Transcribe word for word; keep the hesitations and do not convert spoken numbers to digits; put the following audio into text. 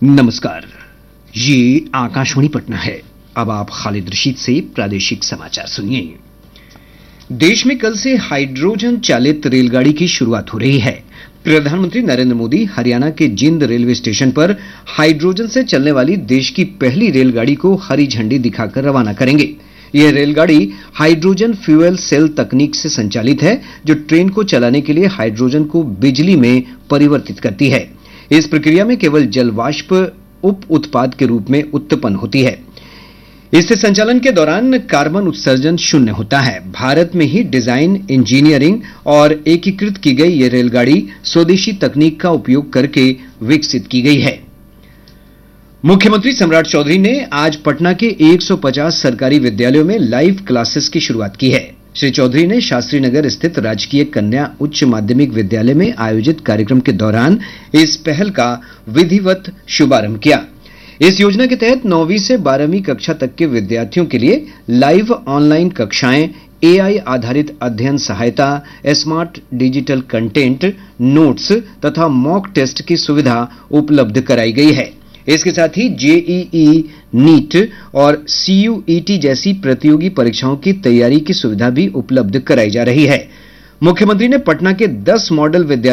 नमस्कार, ये आकाशवाणी पटना है। अब आप खालिद रशीद से प्रादेशिक समाचार सुनिए। देश में कल से हाइड्रोजन चालित रेलगाड़ी की शुरुआत हो रही है। प्रधानमंत्री नरेंद्र मोदी हरियाणा के जिंद रेलवे स्टेशन पर हाइड्रोजन से चलने वाली देश की पहली रेलगाड़ी को हरी झंडी दिखाकर रवाना करेंगे। यह रेलगाड़ी हाइड्रोजन फ्यूल सेल तकनीक से संचालित है, जो ट्रेन को चलाने के लिए हाइड्रोजन को बिजली में परिवर्तित करती है। इस प्रक्रिया में केवल जल वाष्प उप उत्पाद के रूप में उत्पन्न होती है। इससे संचालन के दौरान कार्बन उत्सर्जन शून्य होता है। भारत में ही डिजाइन, इंजीनियरिंग और एकीकृत की गई ये रेलगाड़ी स्वदेशी तकनीक का उपयोग करके विकसित की गई है। मुख्यमंत्री सम्राट चौधरी ने आज पटना के एक सौ पचास सरकारी विद्यालयों में लाइव क्लासेस की शुरुआत की है। श्री चौधरी ने शास्त्री नगर स्थित राजकीय कन्या उच्च माध्यमिक विद्यालय में आयोजित कार्यक्रम के दौरान इस पहल का विधिवत शुभारंभ किया। इस योजना के तहत नौवीं से बारहवीं कक्षा तक के विद्यार्थियों के लिए लाइव ऑनलाइन कक्षाएं, एआई आधारित अध्ययन सहायता, स्मार्ट डिजिटल कंटेंट, नोट्स तथा मॉक टेस्ट की सुविधा उपलब्ध कराई गई है। इसके साथ ही जेईई, नीट और सीयूईटी जैसी प्रतियोगी परीक्षाओं की तैयारी की सुविधा भी उपलब्ध कराई जा रही है। मुख्यमंत्री ने पटना के दस मॉडल विद्यालय